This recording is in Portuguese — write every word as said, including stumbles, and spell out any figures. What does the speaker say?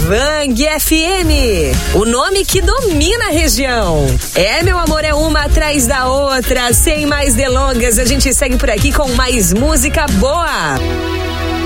Vang F M, o nome que domina a região. É, meu amor, é uma atrás da outra. Sem mais delongas, a gente segue por aqui com mais música boa.